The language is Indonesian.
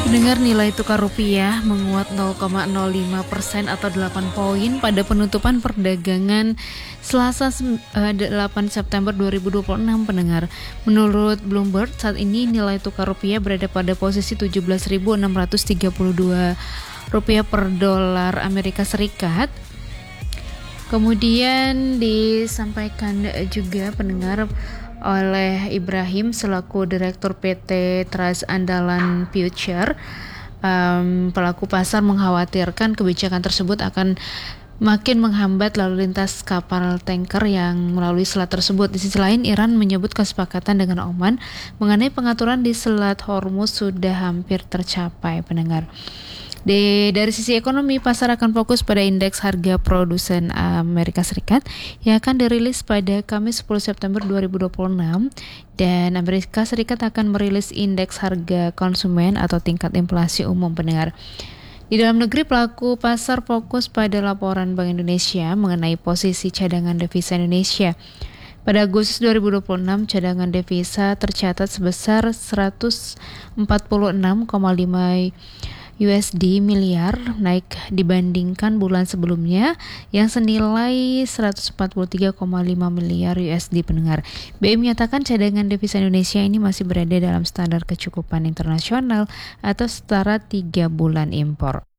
Pendengar, nilai tukar rupiah menguat 0,05% atau 8 poin pada penutupan perdagangan Selasa 8 September 2026 pendengar. Menurut Bloomberg, saat ini nilai tukar rupiah berada pada posisi 17.632 rupiah per dolar Amerika Serikat. Kemudian disampaikan juga pendengar oleh Ibrahim selaku Direktur PT Trust Andalan Future, pelaku pasar mengkhawatirkan kebijakan tersebut akan makin menghambat lalu lintas kapal tanker yang melalui selat tersebut. Di sisi lain, Iran menyebut kesepakatan dengan Oman mengenai pengaturan di Selat Hormuz sudah hampir tercapai pendengar. Dari sisi ekonomi, pasar akan fokus pada indeks harga produsen Amerika Serikat yang akan dirilis pada Kamis 10 September 2026 dan Amerika Serikat akan merilis indeks harga konsumen atau tingkat inflasi umum pendengar. Di dalam negeri, pelaku pasar fokus pada laporan Bank Indonesia mengenai posisi cadangan devisa Indonesia. Pada Agustus 2026, cadangan devisa tercatat sebesar 146,5 USD miliar, naik dibandingkan bulan sebelumnya yang senilai 143,5 miliar USD pendengar. BI menyatakan cadangan devisa Indonesia ini masih berada dalam standar kecukupan internasional atau setara 3 bulan impor.